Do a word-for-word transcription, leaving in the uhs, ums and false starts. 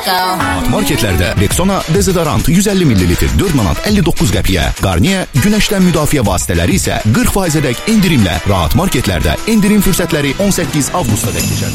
Rahat marketlerde Rexona dezodorant yüz elli millilitr dörd manat əlli doqquz qəpiyə, Garnier güneşdən müdafiə vasitələri isə qırx faizədək endirimlə Rahat marketlerde indirim fürsətləri on səkkiz avqusta dək keçər.